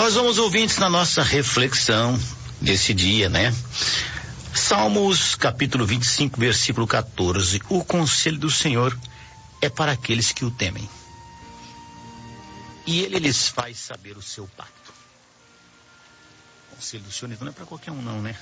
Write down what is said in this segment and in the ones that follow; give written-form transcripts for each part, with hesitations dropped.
Nós vamos, ouvintes, na nossa reflexão desse dia, né? Salmos capítulo 25, versículo 14. O conselho do Senhor é para aqueles que o temem, e ele lhes faz saber o seu pacto. O conselho do Senhor não é para qualquer um, não, né?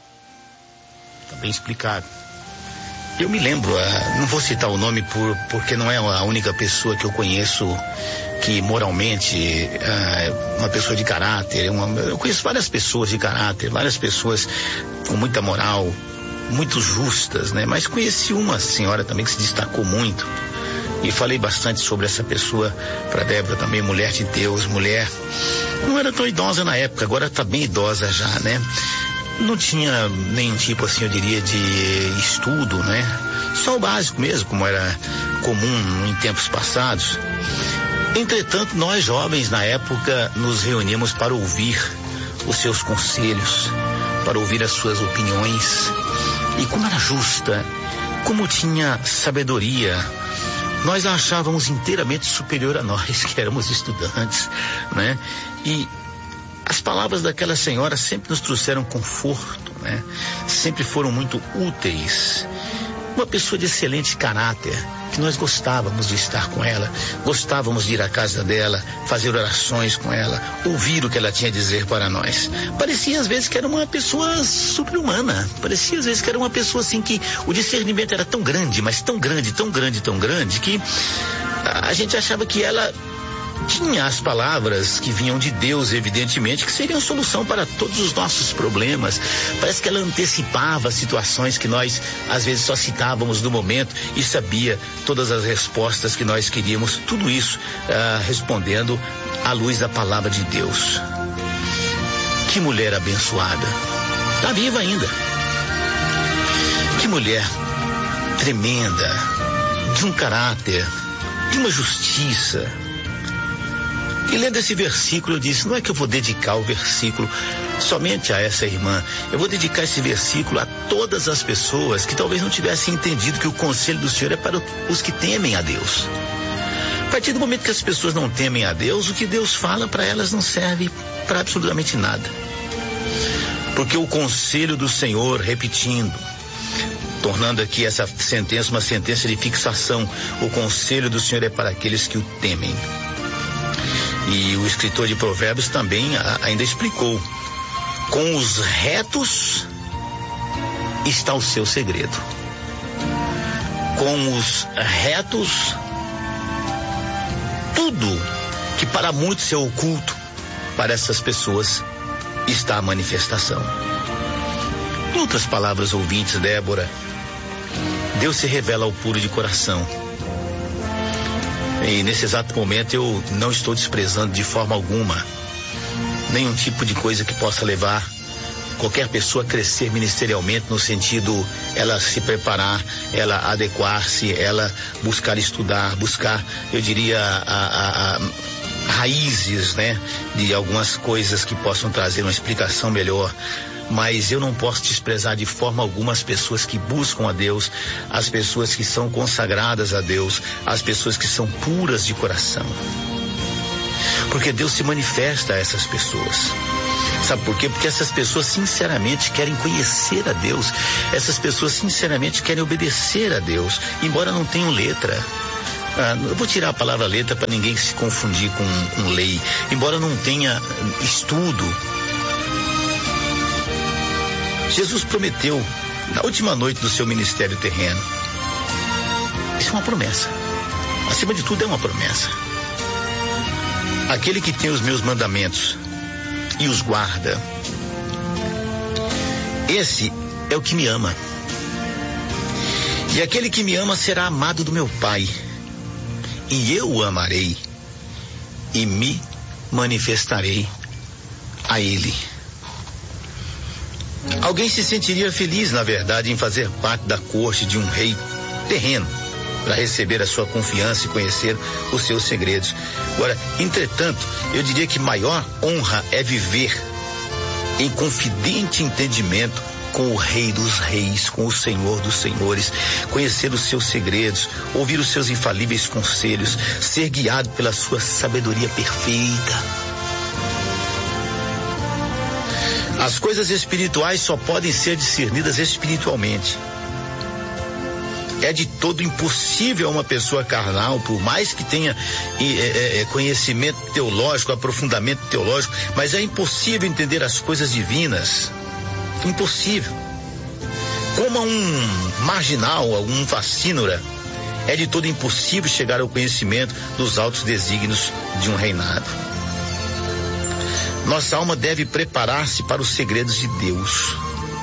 Está bem explicado. Eu me lembro, não vou citar o nome porque não é a única pessoa que eu conheço que moralmente é uma pessoa de caráter. Eu conheço várias pessoas de caráter, várias pessoas com muita moral, muito justas, né? Mas conheci uma senhora também que se destacou muito. E falei bastante sobre essa pessoa para Débora também, mulher de Deus, mulher. Não era tão idosa na época, agora está bem idosa já, né? Não tinha nenhum tipo, assim, eu diria, de estudo, né? Só o básico mesmo, como era comum em tempos passados. Entretanto, nós jovens na época nos reuníamos para ouvir os seus conselhos, para ouvir as suas opiniões. E como era justa, como tinha sabedoria, nós a achávamos inteiramente superior a nós, que éramos estudantes, né? E as palavras daquela senhora sempre nos trouxeram conforto, né? Sempre foram muito úteis. Uma pessoa de excelente caráter, que nós gostávamos de estar com ela, gostávamos de ir à casa dela, fazer orações com ela, ouvir o que ela tinha a dizer para nós. Parecia às vezes que era uma pessoa super-humana, parecia às vezes que era uma pessoa assim que o discernimento era tão grande, mas tão grande, tão grande, tão grande, que a gente achava que ela tinha as palavras que vinham de Deus, evidentemente, que seriam solução para todos os nossos problemas. Parece que ela antecipava situações que nós, às vezes, só citávamos no momento e sabia todas as respostas que nós queríamos. Tudo isso respondendo à luz da palavra de Deus. Que mulher abençoada. Está viva ainda. Que mulher tremenda, de um caráter, de uma justiça. E lendo esse versículo, eu disse, não é que eu vou dedicar o versículo somente a essa irmã. Eu vou dedicar esse versículo a todas as pessoas que talvez não tivessem entendido que o conselho do Senhor é para os que temem a Deus. A partir do momento que as pessoas não temem a Deus, o que Deus fala para elas não serve para absolutamente nada. Porque o conselho do Senhor, repetindo, tornando aqui essa sentença uma sentença de fixação, o conselho do Senhor é para aqueles que o temem. E o escritor de Provérbios também ainda explicou: com os retos está o seu segredo. Com os retos, tudo que para muitos é oculto, para essas pessoas está a manifestação. Em outras palavras, ouvintes, Débora, Deus se revela ao puro de coração. E nesse exato momento eu não estou desprezando de forma alguma nenhum tipo de coisa que possa levar qualquer pessoa a crescer ministerialmente, no sentido ela se preparar, ela adequar-se, ela buscar estudar, buscar, eu diria, raízes, né, de algumas coisas que possam trazer uma explicação melhor. Mas eu não posso desprezar de forma alguma as pessoas que buscam a Deus, as pessoas que são consagradas a Deus, as pessoas que são puras de coração. Porque Deus se manifesta a essas pessoas. Sabe por quê? Porque essas pessoas sinceramente querem conhecer a Deus, essas pessoas sinceramente querem obedecer a Deus, embora não tenham letra. Eu vou tirar a palavra letra para ninguém se confundir com lei, embora não tenha estudo. Jesus prometeu na última noite do seu ministério terreno. Isso é uma promessa. Acima de tudo é uma promessa. Aquele que tem os meus mandamentos e os guarda, esse é o que me ama. E aquele que me ama será amado do meu Pai. E eu o amarei e me manifestarei a ele. Alguém se sentiria feliz, na verdade, em fazer parte da corte de um rei terreno, para receber a sua confiança e conhecer os seus segredos. Agora, entretanto, eu diria que maior honra é viver em confidente entendimento com o Rei dos Reis, com o Senhor dos Senhores, conhecer os seus segredos, ouvir os seus infalíveis conselhos, ser guiado pela sua sabedoria perfeita. As coisas espirituais só podem ser discernidas espiritualmente. É de todo impossível uma pessoa carnal, por mais que tenha conhecimento teológico, aprofundamento teológico, mas é impossível entender as coisas divinas. Impossível. Como a um marginal, a um facínora, é de todo impossível chegar ao conhecimento dos altos desígnios de um reinado. Nossa alma deve preparar-se para os segredos de Deus.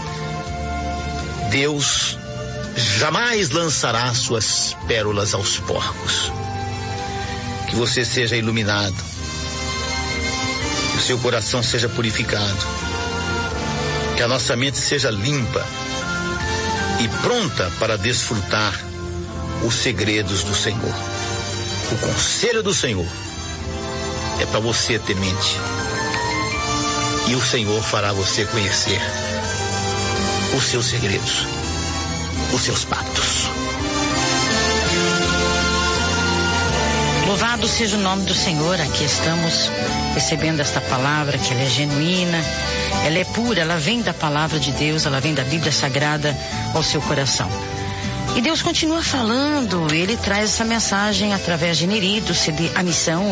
Deus jamais lançará suas pérolas aos porcos. Que você seja iluminado, que o seu coração seja purificado, que a nossa mente seja limpa e pronta para desfrutar os segredos do Senhor. O conselho do Senhor é para você, temente, e o Senhor fará você conhecer os seus segredos, os seus pactos. Louvado seja o nome do Senhor. Aqui estamos recebendo esta palavra, que ela é genuína, ela é pura, ela vem da palavra de Deus, ela vem da Bíblia Sagrada ao seu coração. E Deus continua falando, Ele traz essa mensagem através de Neri, do CD A Missão.